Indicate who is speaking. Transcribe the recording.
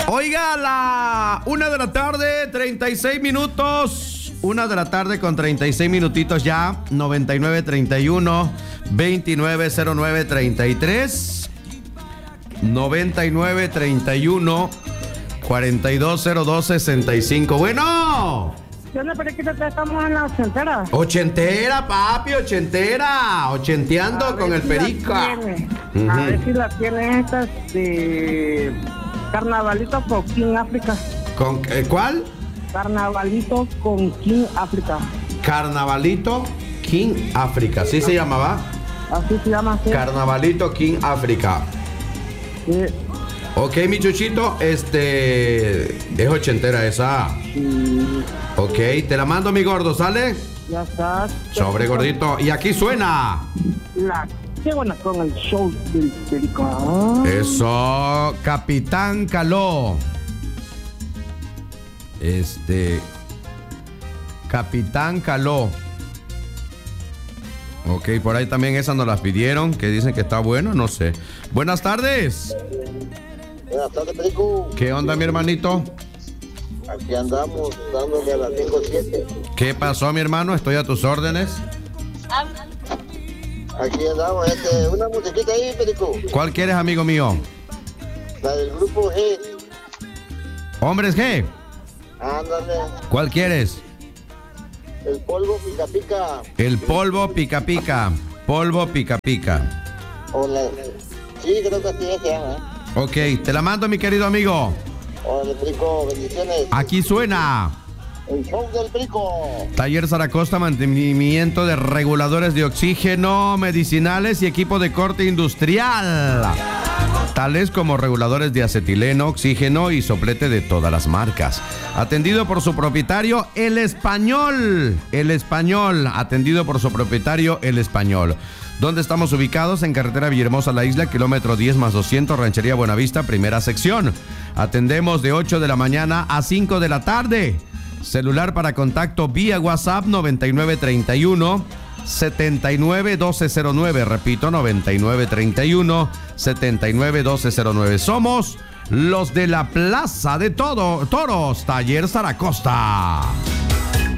Speaker 1: Oiga, la 1 de la tarde, 36 minutos. 1 de la tarde con 36 minutitos ya. 9931 290933. 9931 420265. Bueno.
Speaker 2: ¿Qué onda, Periquito? Estamos en la ochentera.
Speaker 1: Ochentera, papi, ochentera. Ochenteando con el Perica.
Speaker 2: A ver si la tiene estas de Carnavalito con King África.
Speaker 1: ¿Con cuál?
Speaker 2: Carnavalito con King África.
Speaker 1: Carnavalito King África, ¿sí se llamaba?
Speaker 2: Así se llama, sí.
Speaker 1: Carnavalito King África.
Speaker 2: Sí.
Speaker 1: Ok, mi chuchito, es ochentera esa.
Speaker 2: Sí.
Speaker 1: Ok, te la mando, mi gordo, ¿sale?
Speaker 2: Ya está.
Speaker 1: Sobre, gordito. Y aquí suena.
Speaker 2: La qué buena con el show del Perico.
Speaker 1: Eso, Capitán Caló. Capitán Caló. Ok, por ahí también esas nos las pidieron, que dicen que está bueno, no sé. Buenas tardes.
Speaker 3: Buenas tardes, Perico.
Speaker 1: ¿Qué onda, mi hermanito?
Speaker 3: Aquí andamos dándole a las 5:07.
Speaker 1: ¿Qué pasó, mi hermano? Estoy a tus órdenes.
Speaker 3: Aquí andamos, una musiquita ahí, Perico.
Speaker 1: ¿Cuál quieres, amigo mío?
Speaker 3: La del grupo G.
Speaker 1: ¿Hombres G?
Speaker 3: Ándale.
Speaker 1: ¿Cuál quieres?
Speaker 3: El polvo pica pica.
Speaker 1: El polvo pica pica. Polvo pica pica.
Speaker 3: Hola. Sí, creo que así es, ¿eh?
Speaker 1: Ok, te la mando, mi querido amigo.
Speaker 3: Hola, Perico, bendiciones.
Speaker 1: Aquí suena.
Speaker 3: El show del Perico.
Speaker 1: Taller Zaracosta, mantenimiento de reguladores de oxígeno, medicinales y equipo de corte industrial. Tales como reguladores de acetileno, oxígeno y soplete de todas las marcas. Atendido por su propietario, El Español. El Español, atendido por su propietario, El Español. ¿Dónde estamos ubicados? En carretera Villahermosa La Isla, kilómetro 10 más 200, Ranchería Buenavista, primera sección. Atendemos de 8 de la mañana a 5 de la tarde. Celular para contacto vía WhatsApp 9931 791209. Repito, 9931 791209. Somos los de la Plaza de Toros, Taller Zaracosta.